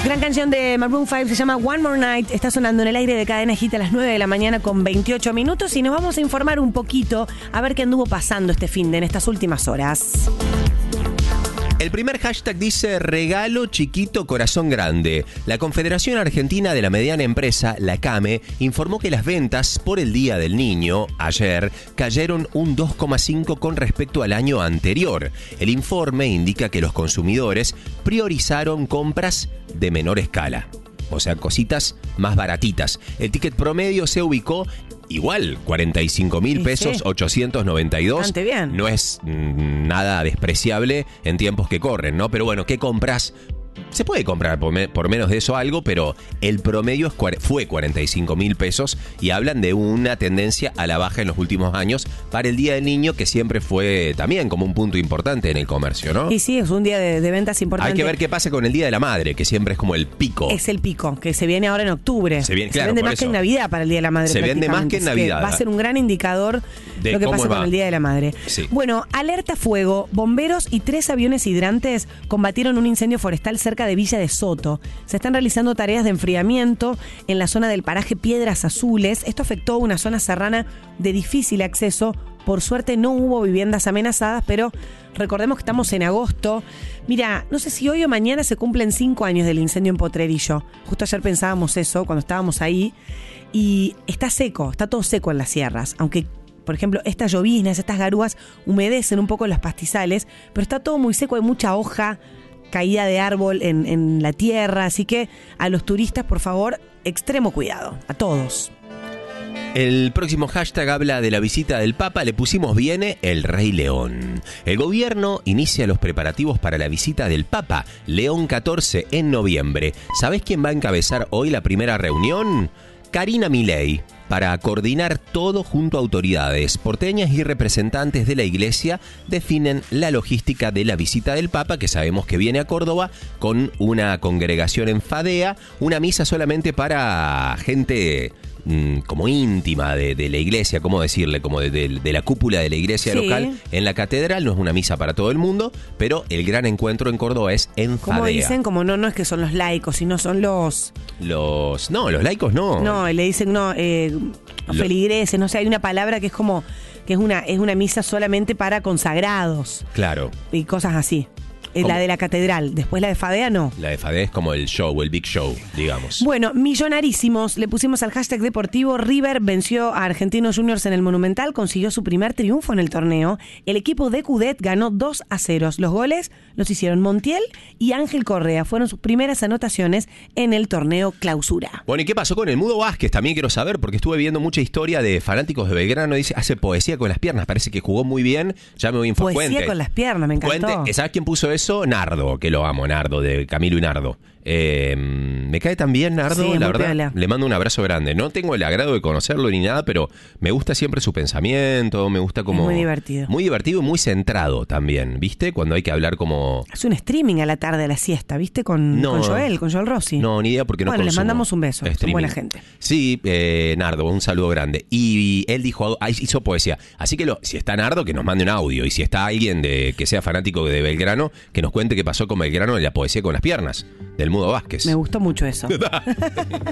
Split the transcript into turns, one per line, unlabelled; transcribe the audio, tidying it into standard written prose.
Gran canción de Maroon 5, se llama One More Night. Está sonando en el aire de Cadena Hit a las 9 de la mañana con 28 minutos. Y nos vamos a informar un poquito a ver qué anduvo pasando este finde en estas últimas horas.
El primer hashtag dice regalo chiquito corazón grande. La Confederación Argentina de la Mediana Empresa, la CAME, informó que las ventas por el Día del Niño, ayer, cayeron un 2,5 con respecto al año anterior. El informe indica que los consumidores priorizaron compras de menor escala. O sea, cositas más baratitas. El ticket promedio se ubicó igual, 45.000 pesos, 892.
Bastante bien.
No es nada despreciable en tiempos que corren, ¿no? Pero bueno, ¿qué compras? Se puede comprar por menos de eso algo, pero el promedio fue 45.000 pesos y hablan de una tendencia a la baja en los últimos años para el Día del Niño, que siempre fue también como un punto importante en el comercio, ¿no?
Y sí, es un día de ventas importante.
Hay que ver qué pasa con el Día de la Madre, que siempre es como el pico.
Es el pico, que se viene ahora en octubre.
Se vende
más que en Navidad para el Día de la Madre.
Se vende más que en Navidad.
Va a ser un gran indicador de lo que pasa con el Día de la Madre.
Sí.
Bueno, alerta fuego. Bomberos y 3 aviones hidrantes combatieron un incendio forestal cerca de Villa de Soto. Se están realizando tareas de enfriamiento en la zona del paraje Piedras Azules. Esto afectó una zona serrana de difícil acceso. Por suerte no hubo viviendas amenazadas, pero recordemos que estamos en agosto. Mira, no sé si hoy o mañana se cumplen 5 años del incendio en Potrerillo. Justo ayer pensábamos eso cuando estábamos ahí. Y está seco, está todo seco en las sierras. Aunque, por ejemplo, estas lloviznas, estas garúas humedecen un poco los pastizales, pero está todo muy seco, hay mucha hoja caída de árbol en la tierra, así que a los turistas, por favor, extremo cuidado, a todos.
El próximo hashtag habla de la visita del Papa, le pusimos viene el Rey León. El gobierno inicia los preparativos para la visita del Papa, León XIV, en noviembre. ¿Sabés quién va a encabezar hoy la primera reunión? Karina Milei, para coordinar todo junto a autoridades porteñas y representantes de la Iglesia, definen la logística de la visita del Papa, que sabemos que viene a Córdoba con una congregación en Fadea, una misa solamente para gente como íntima de la iglesia, ¿cómo decirle? Como de la cúpula de la iglesia local en la catedral. No es una misa para todo el mundo, pero el gran encuentro en Córdoba es en Fadea.
Como dicen, como no es que son los laicos, sino son los
laicos no.
No, le dicen feligreses, no sé, hay una palabra que es como que es una misa solamente para consagrados.
Claro.
Y cosas así. La de la catedral, después la de Fadea no.
La de Fadea es como el show, el big show, digamos.
Bueno, millonarísimos, le pusimos al hashtag deportivo. River venció a Argentinos Juniors en el Monumental, consiguió su primer triunfo en el torneo. El equipo de Cudet ganó 2-0. Los goles los hicieron Montiel y Ángel Correa, fueron sus primeras anotaciones en el torneo Clausura.
Bueno, ¿y qué pasó con el Mudo Vázquez? También quiero saber, porque estuve viendo mucha historia de fanáticos de Belgrano. Dice, hace poesía con las piernas, parece que jugó muy bien. Ya me voy a informar.
Poesía con las piernas, me encantó.
¿Sabes quién puso eso? Nardo, que lo amo, Nardo, de Camilo y Nardo. Me cae tan bien Nardo,
sí,
la verdad.
piola.
Le mando un abrazo grande. No tengo el agrado de conocerlo ni nada, pero me gusta siempre su pensamiento, me gusta como...
Es muy divertido.
Muy divertido y muy centrado también, ¿viste? Cuando hay que hablar como...
Hace un streaming a la tarde a la siesta, ¿viste? Con Joel Rossi.
No, ni idea porque no consumo.
Bueno, les mandamos un beso,
streaming.
Son buena gente.
Sí, Nardo, un saludo grande. Y él dijo, hizo poesía. Así que si está Nardo, que nos mande un audio. Y si está alguien que sea fanático de Belgrano, que nos cuente qué pasó con Belgrano en la poesía con las piernas, del Mudo Vázquez.
Me gustó mucho eso.